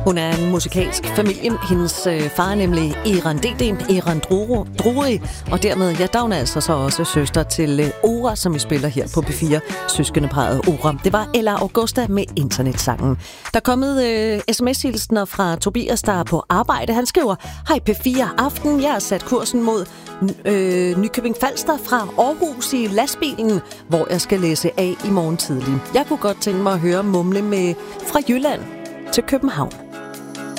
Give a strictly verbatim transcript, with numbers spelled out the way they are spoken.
Hun er en musikalsk familie. Hendes øh, far er nemlig Eran D D, Eran Druri, og dermed, ja, der er hun altså så også søster til øh, Ora, som vi spiller her på P fire, søskendeparret Ora. Det var Ella Augusta med internetsangen. Der er kommet øh, sms-hilsner fra Tobias, der er på arbejde. Han skriver, hej P fire aften, jeg har sat kursen mod øh, Nykøbing Falster fra Aarhus i lastbilen, hvor jeg skal læse af i morgen tidlig. Jeg kunne godt tænke mig at høre mumle med fra Jylland til København.